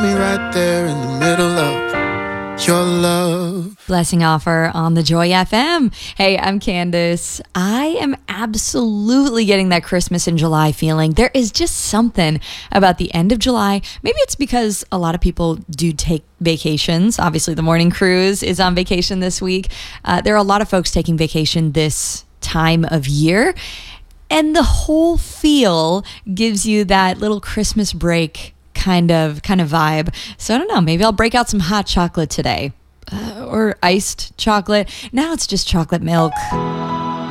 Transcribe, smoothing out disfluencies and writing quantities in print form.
me right there in the middle of your love. Blessing Offer on the Joy FM. Hey, I'm Candace. I am absolutely getting that Christmas in July feeling. There is just something about the end of July. Maybe it's because a lot of people do take vacations. Obviously, the morning cruise is on vacation this week. There are a lot of folks taking vacation this time of year. And the whole feel gives you that little Christmas break kind of vibe. So I don't know, maybe I'll break out some hot chocolate today. Or iced chocolate. Now it's just chocolate milk.